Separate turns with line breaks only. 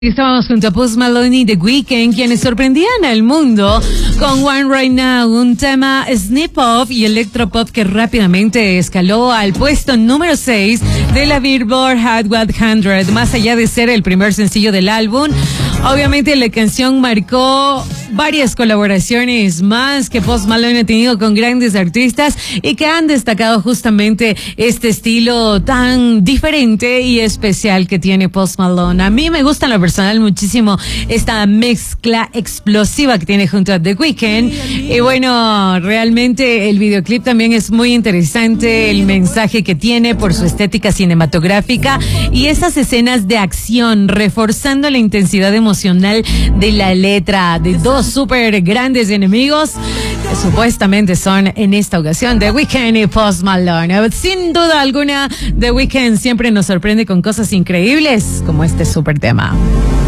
Estábamos junto a Post Malone y The Weeknd, quienes sorprendían al mundo con One Right Now, un tema snip pop y electropop que rápidamente escaló al puesto número 6 de la Billboard Hot 100. Más allá de ser el primer sencillo del álbum, obviamente la canción marcó varias colaboraciones más que Post Malone ha tenido con grandes artistas y que han destacado justamente este estilo tan diferente y especial que tiene Post Malone. A mí me gusta en lo personal muchísimo esta mezcla explosiva que tiene junto a The Weeknd. Y bueno, realmente el videoclip también es muy interesante, el mensaje que tiene por su estética cinematográfica y esas escenas de acción, reforzando la intensidad emocional de la letra de dos súper grandes enemigos que supuestamente son en esta ocasión The Weeknd y Post Malone. Sin duda alguna, The Weeknd siempre nos sorprende con cosas increíbles como este súper tema.